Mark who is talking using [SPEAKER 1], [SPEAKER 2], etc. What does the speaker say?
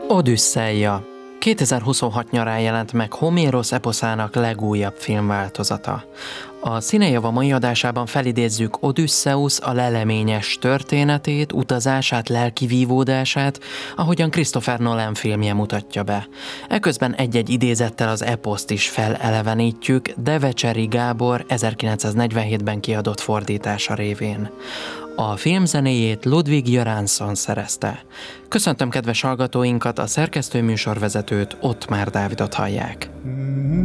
[SPEAKER 1] Odüsszeia. 2026 nyarán jelent meg Homérosz eposzának legújabb filmváltozata. A Színejava mai adásában felidézzük Odüsszeusz a leleményes történetét, utazását, lelki vívódását, ahogyan Christopher Nolan filmje mutatja be. Eközben egy-egy idézettel az eposzt is felelevenítjük Devecseri Gábor 1947-ben kiadott fordítása révén. A film zenéjét Ludwig Göransson szerezte. Köszöntöm kedves hallgatóinkat, a szerkesztő műsorvezetőt, Ottmár Dávidot hallják.